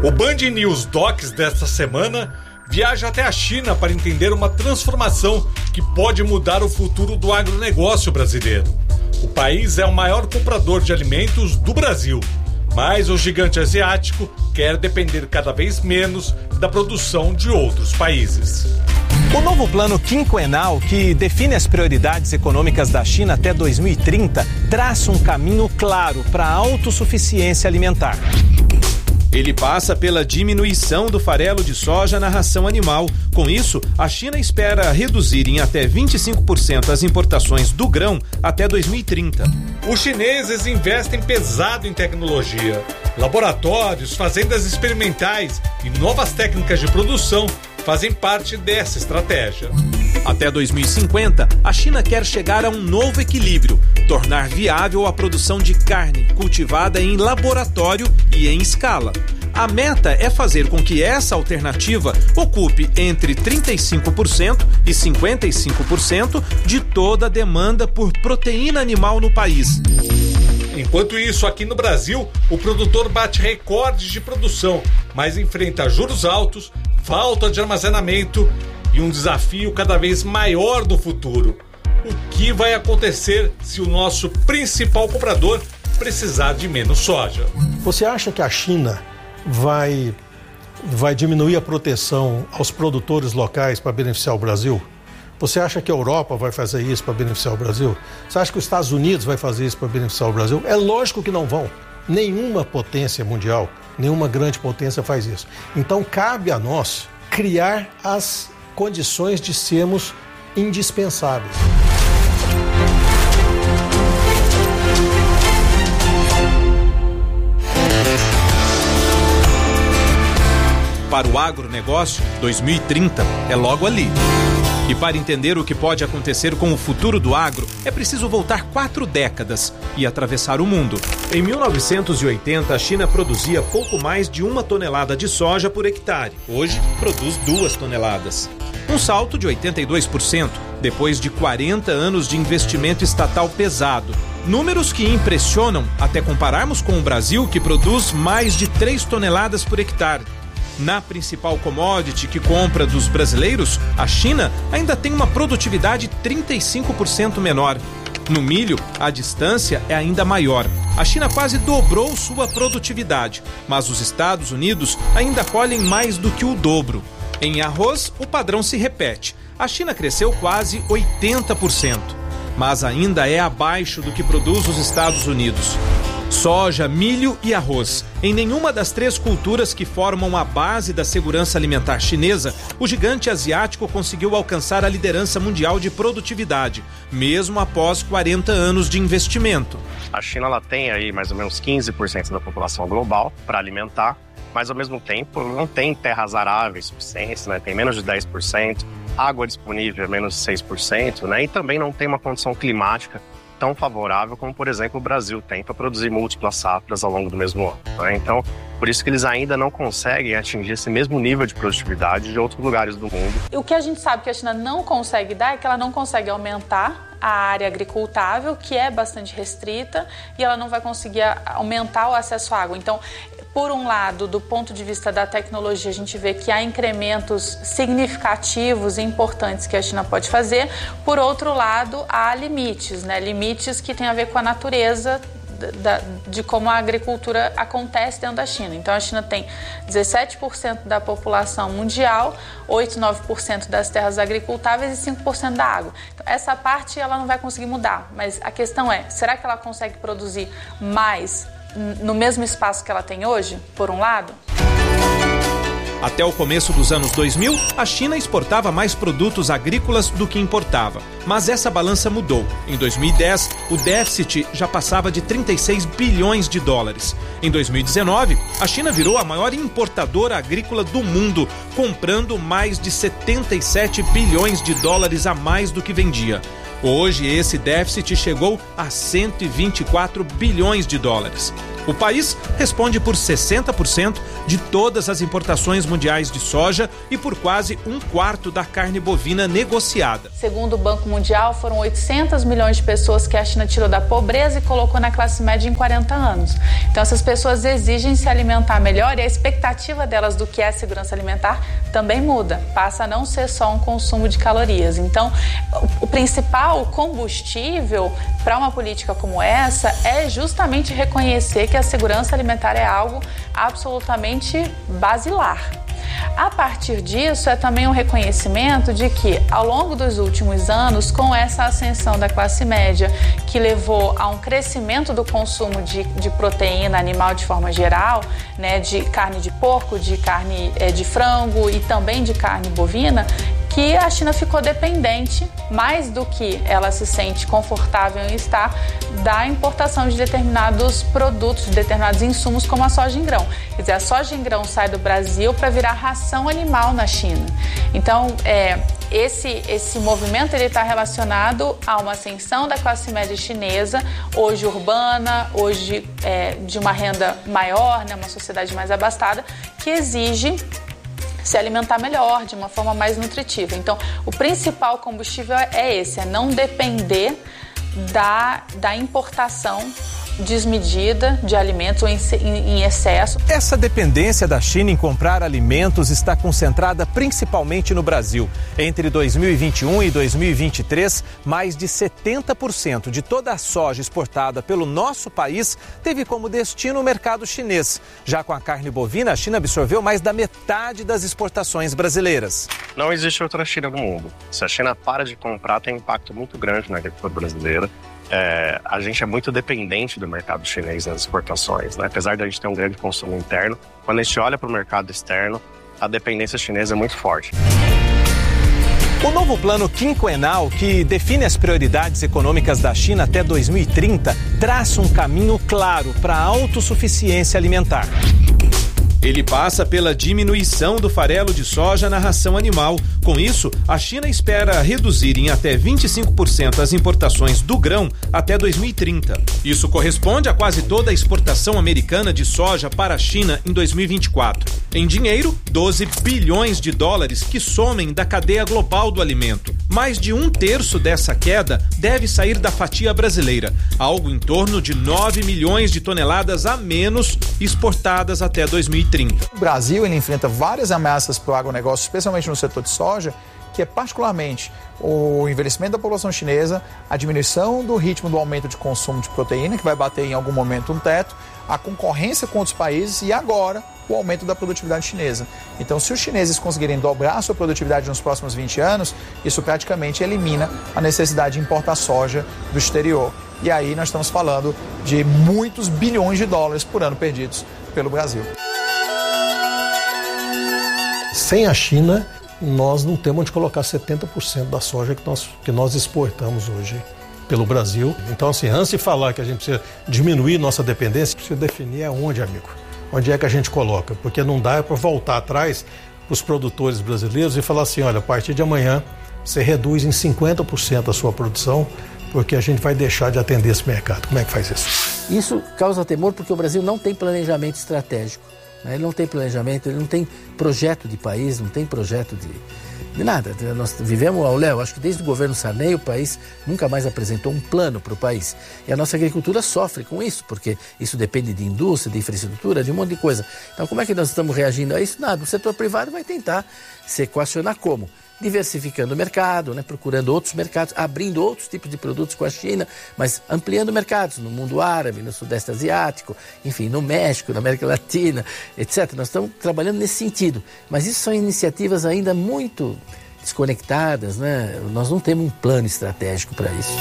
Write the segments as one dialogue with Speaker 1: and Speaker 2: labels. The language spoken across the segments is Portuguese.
Speaker 1: O Band News Docs desta semana viaja até a China para entender uma transformação que pode mudar o futuro do agronegócio brasileiro. O país é o maior comprador de alimentos do Brasil, mas o gigante asiático quer depender cada vez menos da produção de outros países.
Speaker 2: O novo plano quinquenal, que define as prioridades econômicas da China até 2030, traça um caminho claro para a autossuficiência alimentar.
Speaker 3: Ele passa pela diminuição do farelo de soja na ração animal. Com isso, a China espera reduzir em até 25% as importações do grão até 2030.
Speaker 1: Os chineses investem pesado em tecnologia. Laboratórios, fazendas experimentais e novas técnicas de produção fazem parte dessa estratégia.
Speaker 3: Até 2050, a China quer chegar a um novo equilíbrio, tornar viável a produção de carne cultivada em laboratório e em escala. A meta é fazer com que essa alternativa ocupe entre 35% e 55% de toda a demanda por proteína animal no país.
Speaker 1: Enquanto isso, aqui no Brasil, o produtor bate recordes de produção, mas enfrenta juros altos, falta de armazenamento e um desafio cada vez maior do futuro. O que vai acontecer se o nosso principal comprador precisar de menos soja?
Speaker 4: Você acha que a China vai diminuir a proteção aos produtores locais para beneficiar o Brasil? Você acha que a Europa vai fazer isso para beneficiar o Brasil? Você acha que os Estados Unidos vai fazer isso para beneficiar o Brasil? É lógico que não vão. Nenhuma potência mundial, nenhuma grande potência faz isso. Então cabe a nós criar as condições de sermos indispensáveis.
Speaker 3: Para o agronegócio, 2030 é logo ali. E para entender o que pode acontecer com o futuro do agro, é preciso voltar 4 décadas e atravessar o mundo. Em 1980, a China produzia pouco mais de 1 tonelada de soja por hectare. Hoje, produz 2 toneladas. Um salto de 82%, depois de 40 anos de investimento estatal pesado. Números que impressionam até compararmos com o Brasil, que produz mais de 3 toneladas por hectare. Na principal commodity que compra dos brasileiros, a China ainda tem uma produtividade 35% menor. No milho, a distância é ainda maior. A China quase dobrou sua produtividade, mas os Estados Unidos ainda colhem mais do que o dobro. Em arroz, o padrão se repete. A China cresceu quase 80%, mas ainda é abaixo do que produz os Estados Unidos. Soja, milho e arroz. Em nenhuma das 3 culturas que formam a base da segurança alimentar chinesa, o gigante asiático conseguiu alcançar a liderança mundial de produtividade, mesmo após 40 anos de investimento.
Speaker 5: A China ela tem aí mais ou menos 15% da população global para alimentar, mas ao mesmo tempo não tem terras aráveis suficientes, né? Tem menos de 10%, água disponível menos de 6%, né? E também não tem uma condição climática tão favorável como, por exemplo, o Brasil tem para produzir múltiplas safras ao longo do mesmo ano, né? Então, por isso que eles ainda não conseguem atingir esse mesmo nível de produtividade de outros lugares do mundo.
Speaker 6: O que a gente sabe que a China não consegue dar é que ela não consegue aumentar a área agricultável, que é bastante restrita, e ela não vai conseguir aumentar o acesso à água. Então, por um lado, do ponto de vista da tecnologia, a gente vê que há incrementos significativos e importantes que a China pode fazer. Por outro lado, há limites, né? Limites que têm a ver com a natureza de como a agricultura acontece dentro da China. Então, a China tem 17% da população mundial, 8, 9% das terras agricultáveis e 5% da água. Então, essa parte ela não vai conseguir mudar, mas a questão é, será que ela consegue produzir mais no mesmo espaço que ela tem hoje, por um lado?
Speaker 3: Até o começo dos anos 2000, a China exportava mais produtos agrícolas do que importava. Mas essa balança mudou. Em 2010, o déficit já passava de 36 bilhões de dólares. Em 2019, a China virou a maior importadora agrícola do mundo, comprando mais de 77 bilhões de dólares a mais do que vendia. Hoje, esse déficit chegou a 124 bilhões de dólares. O país responde por 60% de todas as importações mundiais de soja e por quase 1/4 da carne bovina negociada.
Speaker 6: Segundo o Banco Mundial, foram 800 milhões de pessoas que a China tirou da pobreza e colocou na classe média em 40 anos. Então, essas pessoas exigem se alimentar melhor e a expectativa delas do que é segurança alimentar também muda. Passa a não ser só um consumo de calorias. Então, o principal combustível para uma política como essa é justamente reconhecer que a segurança alimentar é algo absolutamente basilar. A partir disso, é também um reconhecimento de que, ao longo dos últimos anos, com essa ascensão da classe média, que levou a um crescimento do consumo de proteína animal de forma geral, né, de carne de porco, de carne de frango e também de carne bovina, que a China ficou dependente, mais do que ela se sente confortável em estar, da importação de determinados produtos, de determinados insumos, como a soja em grão. Quer dizer, a soja em grão sai do Brasil para virar ração animal na China. Então, esse movimento está relacionado a uma ascensão da classe média chinesa, hoje urbana, hoje de uma renda maior, né, uma sociedade mais abastada, que exige se alimentar melhor, de uma forma mais nutritiva. Então, o principal combustível é esse, é não depender da importação desmedida de alimentos ou em excesso.
Speaker 2: Essa dependência da China em comprar alimentos está concentrada principalmente no Brasil. Entre 2021 e 2023, mais de 70% de toda a soja exportada pelo nosso país teve como destino o mercado chinês. Já com a carne bovina, a China absorveu mais da metade das exportações brasileiras.
Speaker 5: Não existe outra China no mundo. Se a China para de comprar, tem um impacto muito grande na agricultura brasileira. A gente é muito dependente do mercado chinês nas exportações, né? Apesar de a gente ter um grande consumo interno, quando a gente olha para o mercado externo, a dependência chinesa é muito forte.
Speaker 2: O novo plano quinquenal, que define as prioridades econômicas da China até 2030, traça um caminho claro para a autossuficiência alimentar.
Speaker 3: Ele passa pela diminuição do farelo de soja na ração animal. Com isso, a China espera reduzir em até 25% as importações do grão até 2030. Isso corresponde a quase toda a exportação americana de soja para a China em 2024. Em dinheiro, 12 bilhões de dólares que somem da cadeia global do alimento. Mais de 1/3 dessa queda deve sair da fatia brasileira, algo em torno de 9 milhões de toneladas a menos exportadas até 2030.
Speaker 7: O Brasil ele enfrenta várias ameaças para o agronegócio, especialmente no setor de soja, que é particularmente o envelhecimento da população chinesa, a diminuição do ritmo do aumento de consumo de proteína, que vai bater em algum momento um teto, a concorrência com outros países e agora o aumento da produtividade chinesa. Então, se os chineses conseguirem dobrar a sua produtividade nos próximos 20 anos, isso praticamente elimina a necessidade de importar soja do exterior. E aí nós estamos falando de muitos bilhões de dólares por ano perdidos pelo Brasil.
Speaker 4: Sem a China, nós não temos onde colocar 70% da soja que nós exportamos hoje pelo Brasil. Então, assim, antes de falar que a gente precisa diminuir nossa dependência, precisa definir aonde, amigo. Onde é que a gente coloca? Porque não dá para voltar atrás para os produtores brasileiros e falar assim, olha, a partir de amanhã você reduz em 50% a sua produção, porque a gente vai deixar de atender esse mercado. Como é que faz isso?
Speaker 8: Isso causa temor porque o Brasil não tem planejamento estratégico. Ele não tem planejamento, ele não tem projeto de país, não tem projeto de nada. Nós vivemos, Léo, acho que desde o governo Sarney o país nunca mais apresentou um plano para o país. E a nossa agricultura sofre com isso, porque isso depende de indústria, de infraestrutura, de um monte de coisa. Então, como é que nós estamos reagindo a isso? Nada, o setor privado vai tentar se equacionar como? Diversificando o mercado, procurando outros mercados, abrindo outros tipos de produtos com a China, mas ampliando mercados no mundo árabe, no Sudeste Asiático, enfim, no México, na América Latina, etc. Nós estamos trabalhando nesse sentido, mas isso são iniciativas ainda muito desconectadas, Nós não temos um plano estratégico para isso.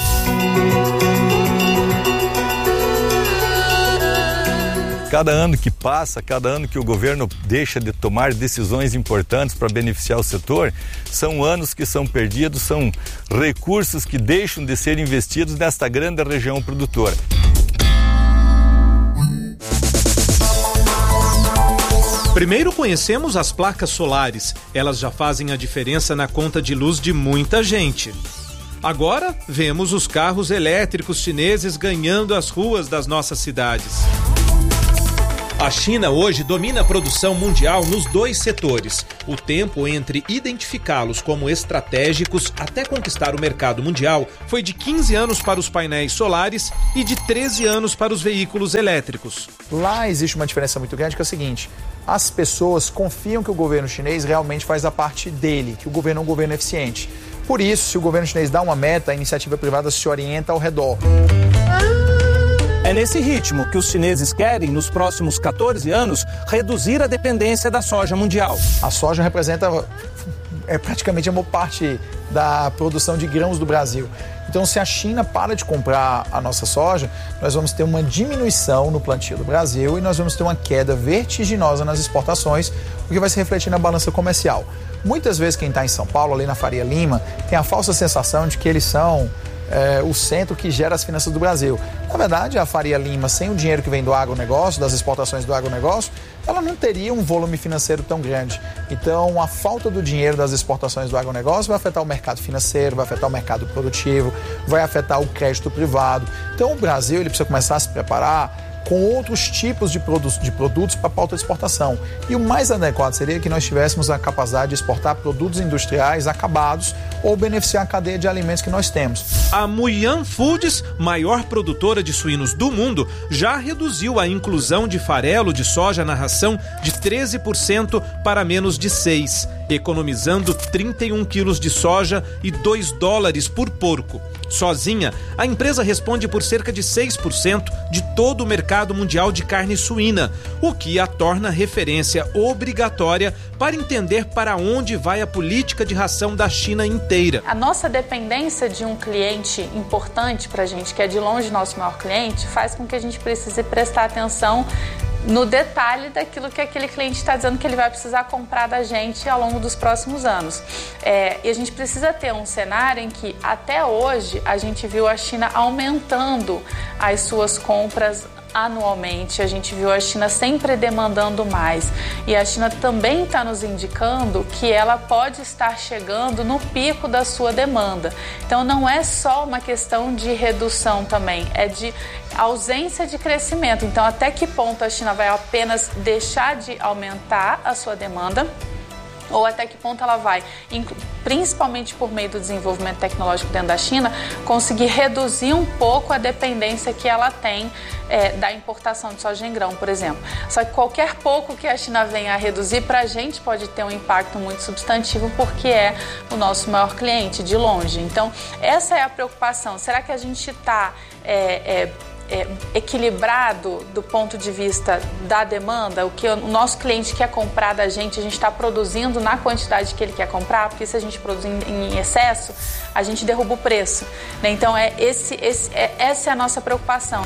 Speaker 9: Cada ano que passa, cada ano que o governo deixa de tomar decisões importantes para beneficiar o setor, são anos que são perdidos, são recursos que deixam de ser investidos nesta grande região produtora.
Speaker 3: Primeiro conhecemos as placas solares. Elas já fazem a diferença na conta de luz de muita gente. Agora, vemos os carros elétricos chineses ganhando as ruas das nossas cidades. A China hoje domina a produção mundial nos 2 setores. O tempo entre identificá-los como estratégicos até conquistar o mercado mundial foi de 15 anos para os painéis solares e de 13 anos para os veículos elétricos.
Speaker 7: Lá existe uma diferença muito grande, que é o seguinte: as pessoas confiam que o governo chinês realmente faz a parte dele, que o governo é um governo eficiente. Por isso, se o governo chinês dá uma meta, a iniciativa privada se orienta ao redor.
Speaker 2: É nesse ritmo que os chineses querem, nos próximos 14 anos, reduzir a dependência da soja mundial.
Speaker 7: A soja representa praticamente a maior parte da produção de grãos do Brasil. Então, se a China para de comprar a nossa soja, nós vamos ter uma diminuição no plantio do Brasil e nós vamos ter uma queda vertiginosa nas exportações, o que vai se refletir na balança comercial. Muitas vezes quem está em São Paulo, ali na Faria Lima, tem a falsa sensação de que eles são o centro que gera as finanças do Brasil. Na verdade, a Faria Lima, sem o dinheiro que vem do agronegócio, das exportações do agronegócio, ela não teria um volume financeiro tão grande. Então, a falta do dinheiro das exportações do agronegócio vai afetar o mercado financeiro, vai afetar o mercado produtivo, vai afetar o crédito privado. Então, o Brasil ele precisa começar a se preparar com outros tipos de produtos para a pauta de exportação. E o mais adequado seria que nós tivéssemos a capacidade de exportar produtos industriais acabados ou beneficiar a cadeia de alimentos que nós temos.
Speaker 3: A Muyan Foods, maior produtora de suínos do mundo, já reduziu a inclusão de farelo de soja na ração de 13% para menos de 6%, economizando 31 quilos de soja e $2 por porco. Sozinha, a empresa responde por cerca de 6% de todo o mercado mundial de carne suína, o que a torna referência obrigatória para entender para onde vai a política de ração da China inteira.
Speaker 6: A nossa dependência de um cliente importante para a gente, que é de longe nosso maior cliente, faz com que a gente precise prestar atenção no detalhe daquilo que aquele cliente está dizendo que ele vai precisar comprar da gente ao longo dos próximos anos. E a gente precisa ter um cenário em que, até hoje, a gente viu a China aumentando as suas compras anualmente, a gente viu a China sempre demandando mais, e a China também está nos indicando que ela pode estar chegando no pico da sua demanda. Então não é só uma questão de redução também, é de ausência de crescimento. Então até que ponto a China vai apenas deixar de aumentar a sua demanda, ou até que ponto ela vai, principalmente por meio do desenvolvimento tecnológico dentro da China, conseguir reduzir um pouco a dependência que ela tem da importação de soja em grão, por exemplo. Só que qualquer pouco que a China venha a reduzir, para a gente pode ter um impacto muito substantivo, porque é o nosso maior cliente, de longe. Então, essa é a preocupação. Será que a gente está equilibrado do ponto de vista da demanda? O que o nosso cliente quer comprar da gente, a gente está produzindo na quantidade que ele quer comprar? Porque se a gente produzir em excesso, a gente derruba o preço, né? Então essa é a nossa preocupação.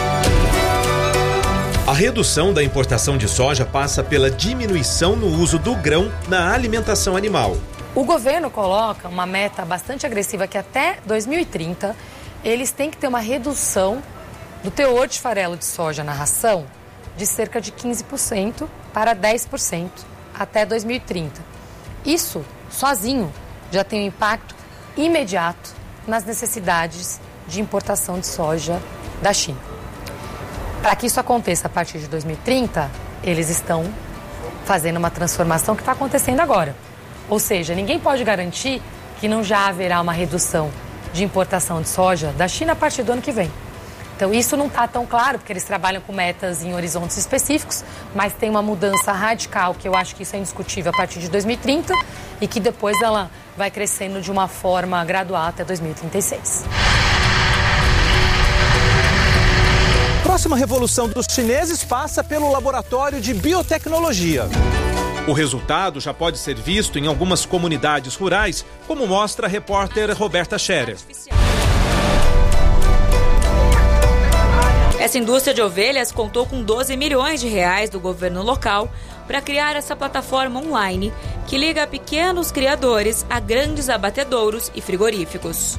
Speaker 3: A redução da importação de soja passa pela diminuição no uso do grão na alimentação animal.
Speaker 10: O governo coloca uma meta bastante agressiva que até 2030 eles têm que ter uma redução do teor de farelo de soja na ração de cerca de 15% para 10% até 2030. Isso, sozinho, já tem um impacto imediato nas necessidades de importação de soja da China. Para que isso aconteça a partir de 2030, eles estão fazendo uma transformação que está acontecendo agora. Ou seja, ninguém pode garantir que não já haverá uma redução de importação de soja da China a partir do ano que vem. Então, isso não está tão claro, porque eles trabalham com metas em horizontes específicos, mas tem uma mudança radical, que eu acho que isso é indiscutível, a partir de 2030, e que depois ela vai crescendo de uma forma gradual até 2036.
Speaker 2: Próxima revolução dos chineses passa pelo laboratório de biotecnologia.
Speaker 3: O resultado já pode ser visto em algumas comunidades rurais, como mostra a repórter Roberta Scherer.
Speaker 11: Essa indústria de ovelhas contou com 12 milhões de reais do governo local para criar essa plataforma online que liga pequenos criadores a grandes abatedouros e frigoríficos.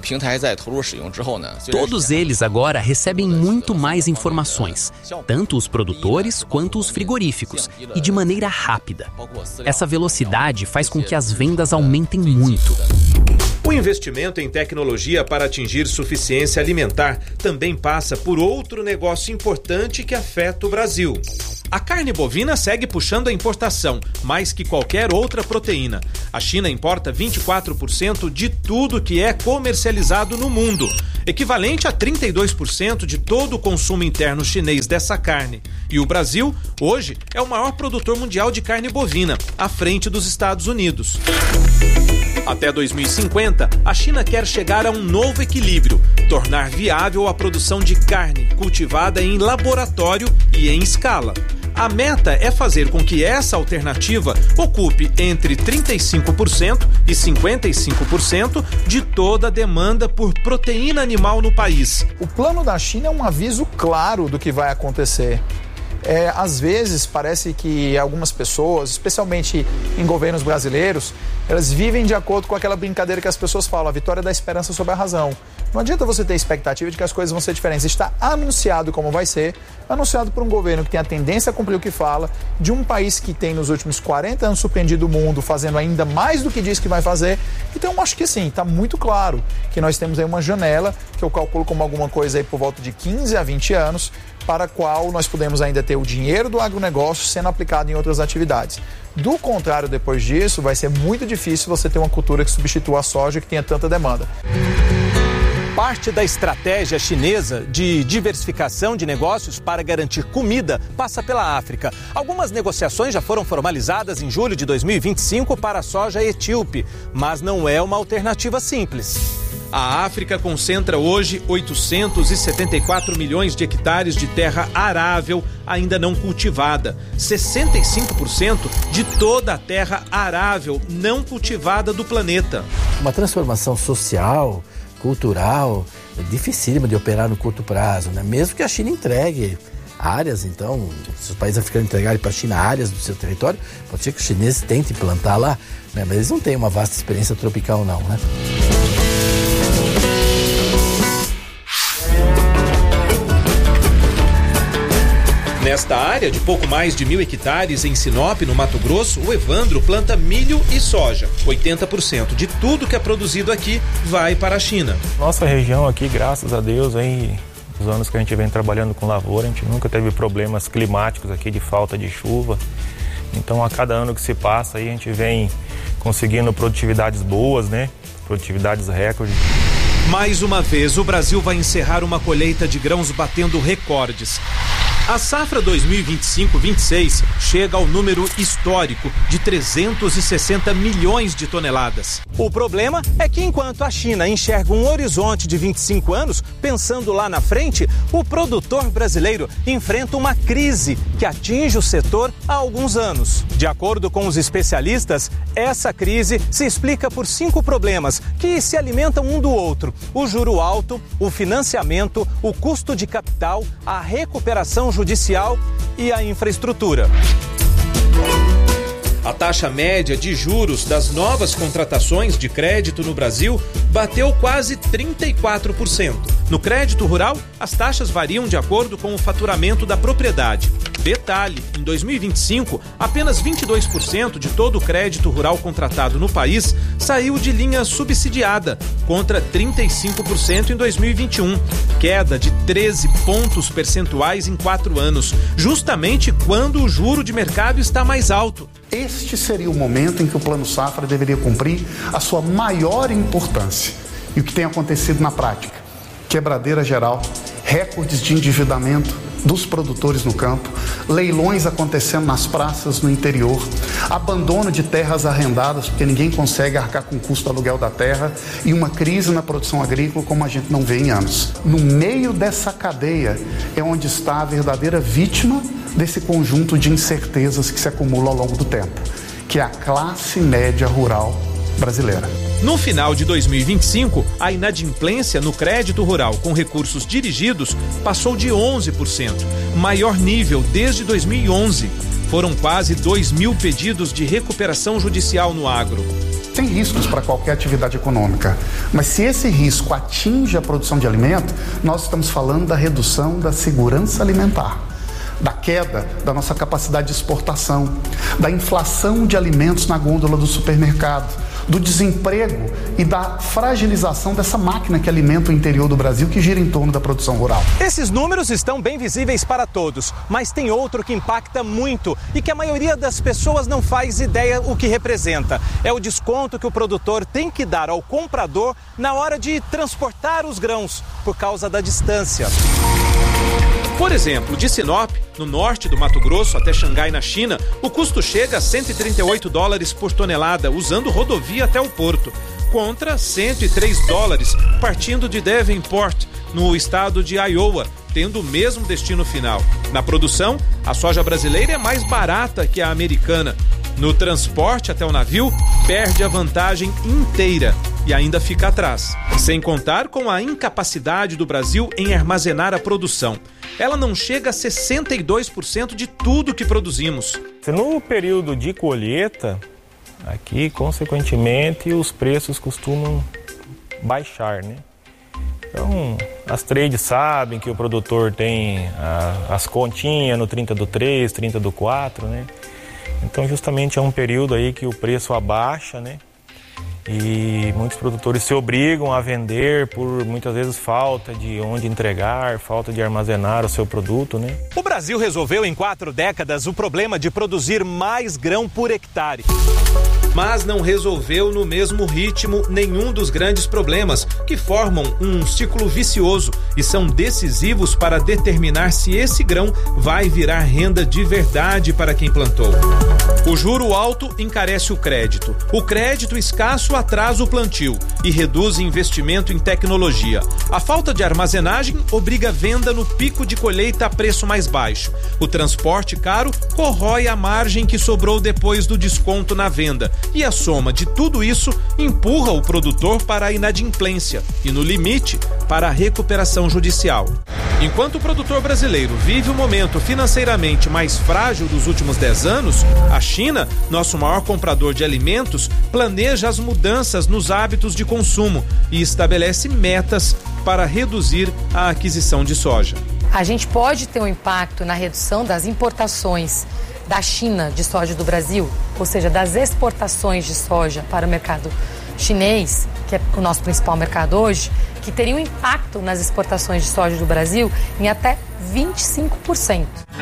Speaker 12: Todos eles agora recebem muito mais informações, tanto os produtores quanto os frigoríficos, e de maneira rápida. Essa velocidade faz com que as vendas aumentem muito.
Speaker 3: O investimento em tecnologia para atingir suficiência alimentar também passa por outro negócio importante que afeta o Brasil. A carne bovina segue puxando a importação, mais que qualquer outra proteína. A China importa 24% de tudo que é comercializado no mundo, equivalente a 32% de todo o consumo interno chinês dessa carne. E o Brasil, hoje, é o maior produtor mundial de carne bovina, à frente dos Estados Unidos. Até 2050, a China quer chegar a um novo equilíbrio, tornar viável a produção de carne cultivada em laboratório e em escala. A meta é fazer com que essa alternativa ocupe entre 35% e 55% de toda a demanda por proteína animal no país.
Speaker 7: O plano da China é um aviso claro do que vai acontecer. Às vezes parece que algumas pessoas, especialmente em governos brasileiros, elas vivem de acordo com aquela brincadeira que as pessoas falam, a vitória da esperança sobre a razão. Não adianta você ter expectativa de que as coisas vão ser diferentes. Está anunciado como vai ser, anunciado por um governo que tem a tendência a cumprir o que fala, de um país que tem nos últimos 40 anos surpreendido o mundo, fazendo ainda mais do que diz que vai fazer. Então eu acho que sim, está muito claro que nós temos aí uma janela, que eu calculo como alguma coisa aí por volta de 15 a 20 anos, para a qual nós podemos ainda ter o dinheiro do agronegócio sendo aplicado em outras atividades. Do contrário, depois disso, vai ser muito difícil você ter uma cultura que substitua a soja que tenha tanta demanda.
Speaker 2: Parte da estratégia chinesa de diversificação de negócios para garantir comida passa pela África. Algumas negociações já foram formalizadas em julho de 2025 para a soja etíope, mas não é uma alternativa simples.
Speaker 3: A África concentra hoje 874 milhões de hectares de terra arável ainda não cultivada. 65% de toda a terra arável não cultivada do planeta.
Speaker 8: Uma transformação social, cultural, dificílima de operar no curto prazo, né? Mesmo que a China entregue áreas, então, se os países africanos entregarem para a China áreas do seu território, pode ser que os chineses tentem plantar lá, né? Mas eles não têm uma vasta experiência tropical não, né?
Speaker 3: Nesta área de pouco mais de 1.000 hectares em Sinop, no Mato Grosso, o Evandro planta milho e soja. 80% de tudo que é produzido aqui vai para a China.
Speaker 13: Nossa região aqui, graças a Deus, aí, nos anos que a gente vem trabalhando com lavoura, a gente nunca teve problemas climáticos aqui de falta de chuva. Então, a cada ano que se passa, aí, a gente vem conseguindo produtividades boas, né? Produtividades recordes.
Speaker 3: Mais uma vez, o Brasil vai encerrar uma colheita de grãos batendo recordes. A safra 2025-26 chega ao número histórico de 360 milhões de toneladas.
Speaker 2: O problema é que enquanto a China enxerga um horizonte de 25 anos, pensando lá na frente, o produtor brasileiro enfrenta uma crise que atinge o setor há alguns anos. De acordo com os especialistas, essa crise se explica por 5 problemas que se alimentam um do outro: o juro alto, o financiamento, o custo de capital, a recuperação judicial e a infraestrutura.
Speaker 3: A taxa média de juros das novas contratações de crédito no Brasil bateu quase 34%. No crédito rural, as taxas variam de acordo com o faturamento da propriedade. Detalhe, em 2025, apenas 22% de todo o crédito rural contratado no país saiu de linha subsidiada, contra 35% em 2021, queda de 13 pontos percentuais em 4 anos, justamente quando o juro de mercado está mais alto.
Speaker 14: Este seria o momento em que o Plano Safra deveria cumprir a sua maior importância. E o que tem acontecido na prática? Quebradeira geral, recordes de endividamento dos produtores no campo, leilões acontecendo nas praças no interior, abandono de terras arrendadas porque ninguém consegue arcar com o custo do aluguel da terra e uma crise na produção agrícola como a gente não vê em anos. No meio dessa cadeia é onde está a verdadeira vítima desse conjunto de incertezas que se acumulam ao longo do tempo, que é a classe média rural brasileira.
Speaker 3: No final de 2025, a inadimplência no crédito rural com recursos dirigidos passou de 11%, maior nível desde 2011. Foram quase 2.000 pedidos de recuperação judicial no agro.
Speaker 14: Tem riscos para qualquer atividade econômica, mas se esse risco atinge a produção de alimento, nós estamos falando da redução da segurança alimentar. da queda da nossa capacidade de exportação, da inflação de alimentos na gôndola do supermercado, do desemprego e da fragilização dessa máquina que alimenta o interior do Brasil, que gira em torno da produção rural.
Speaker 2: Esses números estão bem visíveis para todos, mas tem outro que impacta muito e que a maioria das pessoas não faz ideia o que representa. É o desconto que o produtor tem que dar ao comprador na hora de transportar os grãos, por causa da distância.
Speaker 3: Por exemplo, de Sinop, no norte do Mato Grosso, até Xangai, na China, o custo chega a $138 por tonelada, usando rodovia até o porto, contra $103 partindo de Davenport, no estado de Iowa, tendo o mesmo destino final. Na produção, a soja brasileira é mais barata que a americana. No transporte até o navio, perde a vantagem inteira e ainda fica atrás. Sem contar com a incapacidade do Brasil em armazenar a produção. Ela não chega a 62% de tudo que produzimos.
Speaker 13: No período de colheita, aqui, consequentemente, os preços costumam baixar, né? Então, as trades sabem que o produtor tem as continhas no 30 do 3, 30 do 4, né? Então, justamente é um período aí que o preço abaixa, né? E muitos produtores se obrigam a vender por, muitas vezes, falta de onde entregar, falta de armazenar o seu produto, né?
Speaker 2: O Brasil resolveu em 4 décadas o problema de produzir mais grão por hectare.
Speaker 3: Mas não resolveu no mesmo ritmo nenhum dos grandes problemas que formam um ciclo vicioso e são decisivos para determinar se esse grão vai virar renda de verdade para quem plantou. O juro alto encarece o crédito. O crédito escasso atrasa o plantio e reduz investimento em tecnologia. A falta de armazenagem obriga a venda no pico de colheita a preço mais baixo. O transporte caro corrói a margem que sobrou depois do desconto na venda. E a soma de tudo isso empurra o produtor para a inadimplência e, no limite, para a recuperação judicial. Enquanto o produtor brasileiro vive o momento financeiramente mais frágil dos últimos 10 anos, a China, nosso maior comprador de alimentos, planeja as mudanças nos hábitos de consumo e estabelece metas para reduzir a aquisição de soja.
Speaker 10: A gente pode ter um impacto na redução das importações da China de soja do Brasil, ou seja, das exportações de soja para o mercado chinês, que é o nosso principal mercado hoje, que teria um impacto nas exportações de soja do Brasil em até 25%.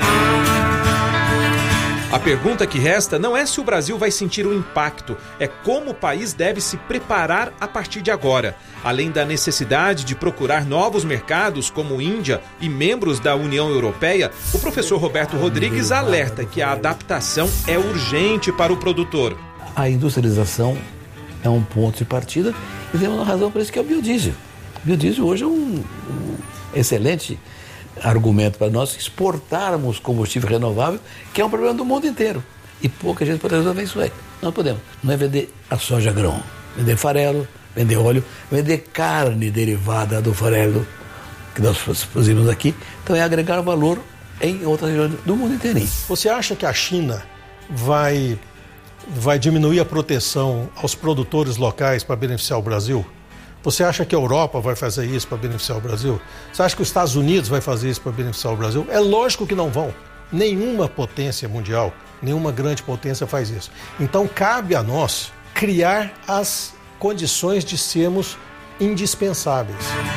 Speaker 3: A pergunta que resta não é se o Brasil vai sentir o impacto, é como o país deve se preparar a partir de agora. Além da necessidade de procurar novos mercados como Índia e membros da União Europeia, o professor Roberto Rodrigues alerta que a adaptação é urgente para o produtor.
Speaker 8: A industrialização é um ponto de partida e temos uma razão para isso, que é o biodiesel. O biodiesel hoje é um excelente argumento para nós exportarmos combustível renovável, que é um problema do mundo inteiro. E pouca gente pode resolver isso aí. Não podemos. Não é vender a soja grão, vender farelo, vender óleo, vender carne derivada do farelo que nós produzimos aqui. Então é agregar valor em outras regiões do mundo inteirinho.
Speaker 4: Você acha que a China vai diminuir a proteção aos produtores locais para beneficiar o Brasil? Você acha que a Europa vai fazer isso para beneficiar o Brasil? Você acha que os Estados Unidos vai fazer isso para beneficiar o Brasil? É lógico que não vão. Nenhuma potência mundial, nenhuma grande potência faz isso. Então cabe a nós criar as condições de sermos indispensáveis.